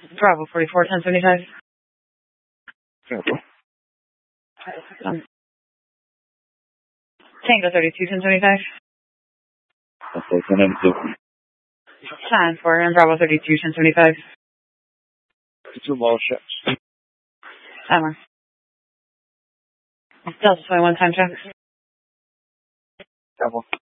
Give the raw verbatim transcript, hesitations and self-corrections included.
Bravo forty-four, ten seventy-five. Bravo. Um, Tango thirty-two, ten seventy-five. Okay, ten ninety-two. Sign for and Bravo thirty-two, ten seventy-five. Two ball ships. Emma. Delta twenty-one, time check. Bravo.